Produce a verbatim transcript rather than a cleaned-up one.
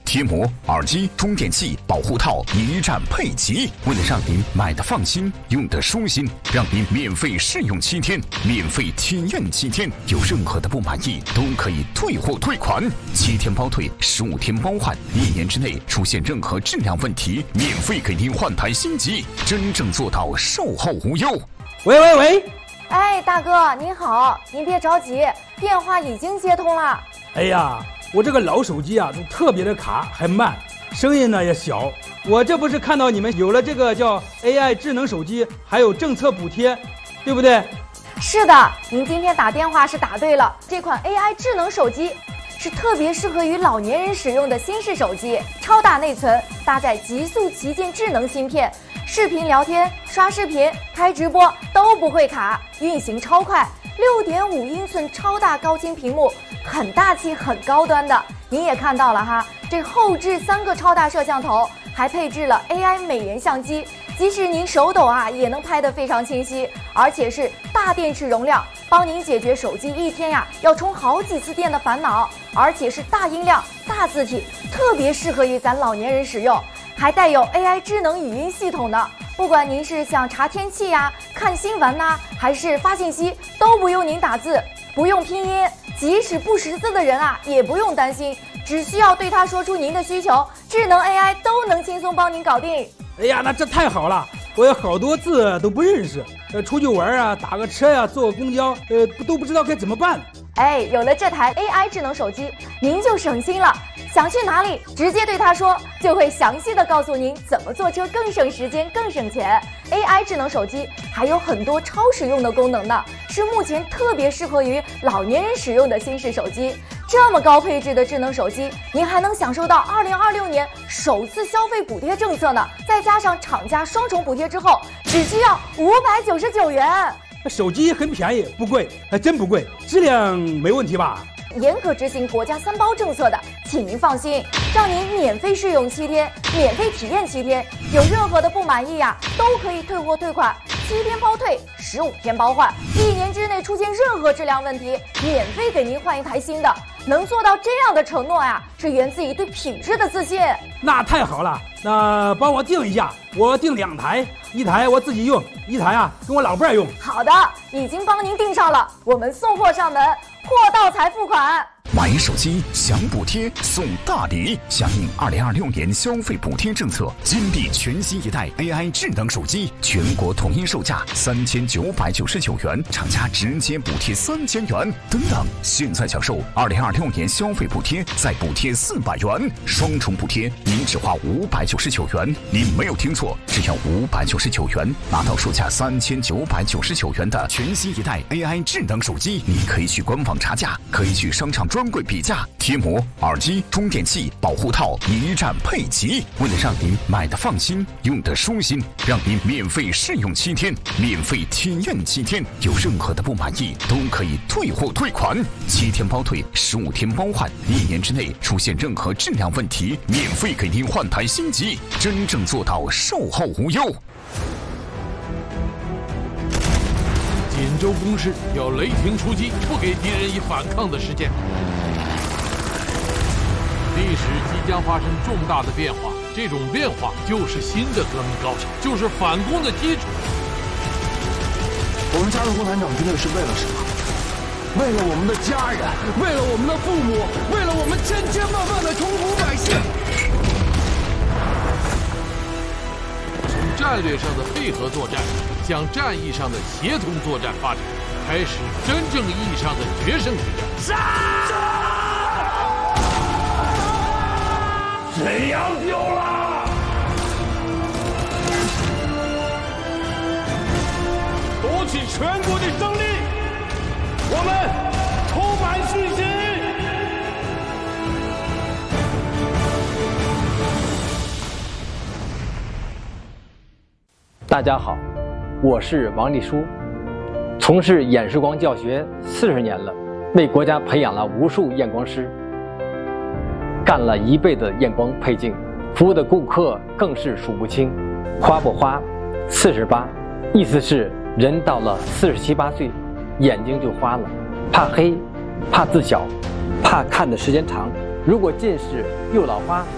贴膜、耳机、充电器、保护套一站配齐。为了让您买的放心，用的舒心，让您免费试用七天，免费体验七天，有任何的不满意都可以退货退款，七天包退，十五天包换，一年之内出现任何质量问题，免费给您换台新机，真正做到售后无忧。 喂喂喂， 哎，大哥您好，您别着急，电话已经接通了。 哎呀，我这个老手机啊，都特别的卡，还慢，声音呢也小。我这不是看到你们有了这个叫 A I 智能手机，还有政策补贴，对不对？ 是的，您今天打电话是打对了，这款 A I 智能手机是特别适合于老年人使用的新式手机，超大内存，搭载极速旗舰智能芯片，视频聊天、刷视频、开直播都不会卡，运行超快， 六点五英寸超大高清屏幕，很大气很高端的。您也看到了哈，这后置三个超大摄像头，还配置了 A I 美颜相机，即使您手抖啊也能拍得非常清晰，而且是大电池容量，帮您解决手机一天呀要充好几次电的烦恼，而且是大音量大字体，特别适合于咱老年人使用，还带有 A I 智能语音系统的，不管您是想查天气呀、看新闻呐、啊，还是发信息，都不用您打字，不用拼音，即使不识字的人啊也不用担心，只需要对他说出您的需求，智能 A I 都能轻松帮您搞定。 哎呀，那这太好了，我有好多字都不认识，呃，出去玩啊，打个车呀、啊，坐个公交，呃，都不知道该怎么办。 哎，有了这台 A I 智能手机，您就省心了。想去哪里，直接对他说，就会详细的告诉您怎么坐车更省时间、更省钱。A I 智能手机还有很多超实用的功能呢，是目前特别适合于老年人使用的新式手机。这么高配置的智能手机，您还能享受到二零二六年首次消费补贴政策呢，再加上厂家双重补贴之后，只需要五百九十九元。 手机很便宜，不贵，还真不贵，质量没问题吧？ 严格执行国家三包政策的，请您放心，让您免费试用七天，免费体验七天，有任何的不满意呀、啊，都可以退货退款，七天包退，十五天包换，一年之内出现任何质量问题，免费给您换一台新的。能做到这样的承诺呀，是源自于对品质的自信。 那太好了，那帮我订一下，我订两台，一台我自己用，一台啊跟我老伴儿用。 好的，已经帮您订上了，我们送货上门，货到才付款。 买手机享补贴送大礼，响应二零二六年消费补贴政策，金地全新一代 A I 智能手机，全国统一售价三千九百九十九元，厂家直接补贴三千元。等等，现在享受二零二六年消费补贴，再补贴四百元，双重补贴，您只花五百九十九元。您没有听错，只要五百九十九元，拿到售价三千九百九十九元的全新一代 A I 智能手机。你可以去官网查价，可以去商场专柜比价，贴膜、耳机、充电器、保护套一站配齐。为了让您买的放心，用的舒心，让您免费试用七天，免费体验七天，有任何的不满意都可以退货退款，七天包退，十五天包换，一年之内出现任何质量问题，免费给您换台新机，真正做到售后无忧。 锦州攻势要雷霆出击，不给敌人以反抗的时间。历史即将发生重大的变化，这种变化就是新的革命高潮，就是反攻的基础。 我们加入共产党军队是为了什么？为了我们的家人，为了我们的父母，为了我们千千万万的穷苦百姓。 从战略上的配合作战向战役上的协同作战发展，开始真正意义上的决胜之战。 杀！沈阳丢了！夺取全国的胜利，我们充满信心。 大家好，我是王立书，从事演示光教学四十年了，为国家培养了无数验光师，干了一辈子验光配镜，服务的顾客更是数不清。花不花，四十八，意思是人到了四十七八岁，眼睛就花了，怕黑，怕字小，怕看的时间长。如果近视又老花，